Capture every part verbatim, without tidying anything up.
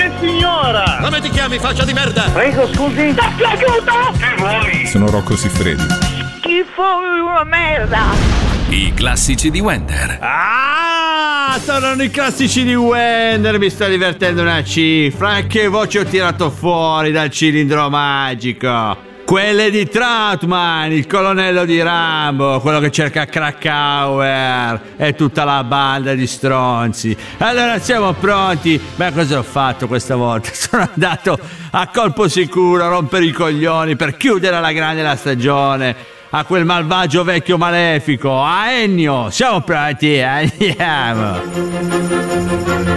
che signora! Come ti chiami, faccia di merda? Prego, scusi. Datti aiuto! Che vuoi? Sono Rocco Siffredi. Schifo, una merda! I classici di Wender. Ah, tornano i classici di Wender. Mi sta divertendo una cifra. E che voce ho tirato fuori dal cilindro magico? Quelle di Trautmann, il colonnello di Rambo, quello che cerca Krakauer e tutta la banda di stronzi. Allora siamo pronti? Beh, cosa ho fatto questa volta? Sono andato a colpo sicuro a rompere i coglioni per chiudere alla grande la stagione a quel malvagio vecchio malefico, a Ennio. Siamo pronti? Andiamo.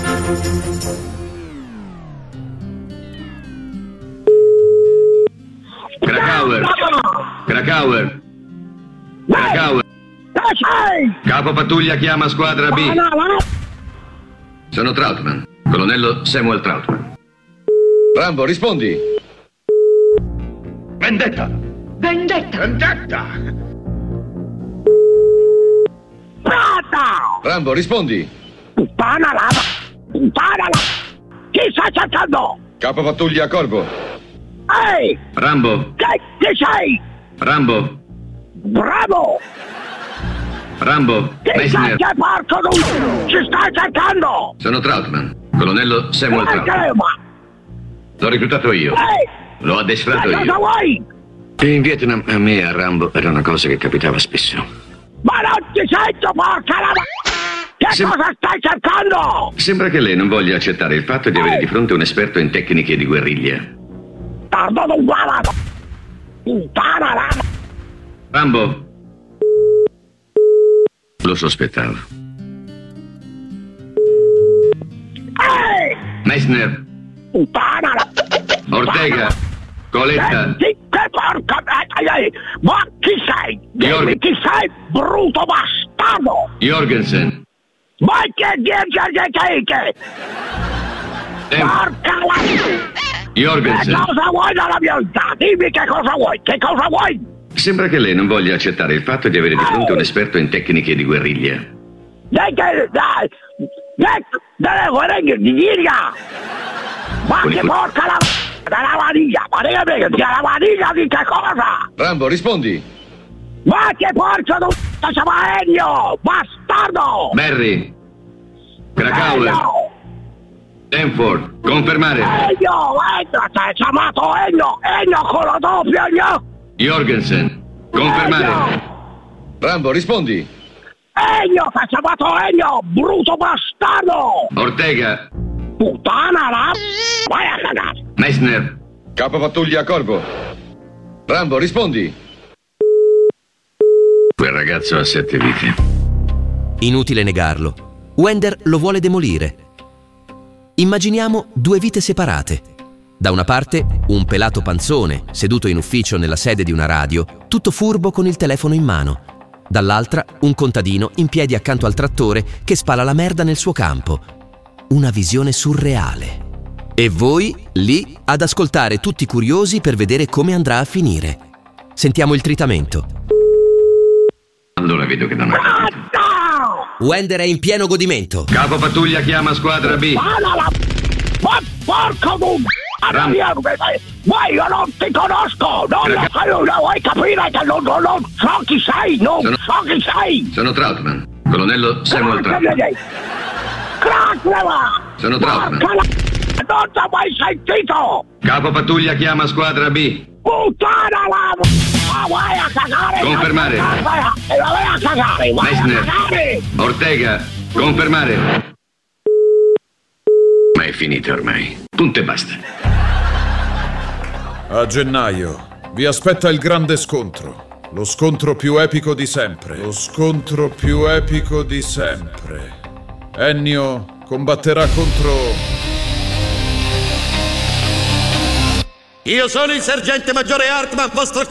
Krakauer. Krakauer. Krakauer. Capo pattuglia chiama squadra B. Sono Trautmann, colonnello Samuel Trautmann. Rambo, rispondi. Vendetta! Vendetta! Vendetta! Prata! Rambo, rispondi. Puttana lava! Puttana lava! Chi sta cercando? Capo pattuglia Corvo. Ehi! Rambo. Che, chi sei? Rambo. Bravo! Rambo. Chi sei Meissner. che porco non ci stai cercando? Sono Trautmann, colonnello Samuel Che Trautmann. crema? L'ho reclutato io. Ehi! L'ho addestrato Che cosa io. vuoi? In Vietnam a me e a Rambo era una cosa che capitava spesso. Ma non ti sento, porca la... Che Sem- cosa stai cercando? Sembra che lei non voglia accettare il fatto di avere di fronte un esperto in tecniche di guerriglia. Tardo non guarda! Puttana la... Rambo. Lo sospettavo. Ehi! Meissner. Puttana la... Ortega. Coletta. Senti, che porca... Ehi, ma chi sei? Dimmi Jorg- chi sei, bruto bastardo! Jorgensen. Ma che dice che che? Dem- Porca la... Che Jorgensen. cosa vuoi dalla mia vita? Dimmi che cosa vuoi, che cosa vuoi? Sembra che lei non voglia accettare il fatto di avere di fronte un esperto in tecniche di guerriglia. Dai che... Dai... Dai... Dai guerriglia di Ghirga! Ma che porca la... Dalla vaniglia! Ma dica me che sia la vaniglia di che cosa? Rambo, rispondi. Ma che porca non... Siamo Ennio! Bastardo! Barry. Krakauer. Ennio! Stanford. Confermare. Ennio! Entra, sei chiamato Ennio! Ennio con la doppia, Ennio! Jorgensen. Confermare. Ennio! Rambo, rispondi. Ennio, sei chiamato Ennio! Bruto bastardo! Ortega. Puttana la... Vai a cagare! Meissner. Capo pattuglia Corvo. Rambo, rispondi. Quel ragazzo ha sette vite. Inutile negarlo. Wender lo vuole demolire. Immaginiamo due vite separate. Da una parte un pelato panzone, seduto in ufficio nella sede di una radio, tutto furbo con il telefono in mano. Dall'altra un contadino in piedi accanto al trattore che spala la merda nel suo campo. Una visione surreale. E voi, lì, ad ascoltare tutti curiosi per vedere come andrà a finire. Sentiamo il tritamento. Allora vedo che non ha capito. Wender è in pieno godimento. Capo pattuglia chiama squadra B. Puttana la... Ma porco non... Ram- Ma io non ti conosco! Non lo sai, non vuoi capire che non, non, non so chi sei! Non Sono- so chi sei! Sono Trautmann, colonnello Samuel Trautmann. Crackleva! Sono Trautmann. Porca la... Non ti ho mai sentito! Capo pattuglia chiama squadra B. Puttana la... Ma vai a cagare! Confermare. Vai a, vai a cagare! Vai a Meissner. cagare! Ortega. Confermare. Ma è finita ormai. Punto e basta. A gennaio vi aspetta il grande scontro. Lo scontro più epico di sempre. Lo scontro più epico di sempre. Ennio combatterà contro... Io sono il sergente maggiore Hartmann, vostro